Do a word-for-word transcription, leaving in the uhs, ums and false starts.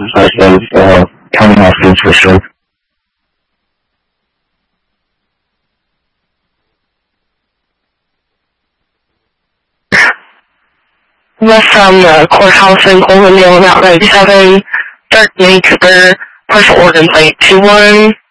as of uh, county hospitals for sure. Left from the courthouse in Colonial on Route ninety-seven, Dark Lake, their partial organ plate two one